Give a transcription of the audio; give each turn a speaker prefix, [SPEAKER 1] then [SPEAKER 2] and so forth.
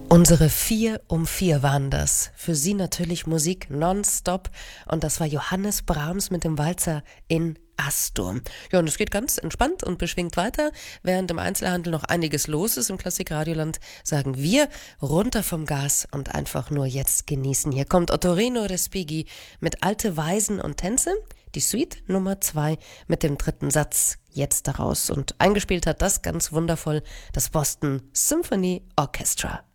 [SPEAKER 1] Unsere 4 um 4 waren das. Für sie natürlich Musik nonstop. Und das war Johannes Brahms mit dem Walzer in Astur. Ja, und es geht ganz entspannt und beschwingt weiter. Während im Einzelhandel noch einiges los ist im Klassikradioland, sagen wir runter vom Gas und einfach nur jetzt genießen. Hier kommt Ottorino Respighi mit Alte Weisen und Tänze. Die Suite Nummer 2 mit dem 3. Satz jetzt daraus. Und eingespielt hat das ganz wundervoll das Boston Symphony Orchestra.